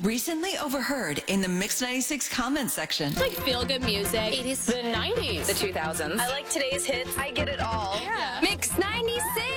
Recently overheard in the Mix 96 comment section. It's like feel-good music. 80s. The 90s. The 2000s. I like today's hits. I get it all. Yeah. Mix 96.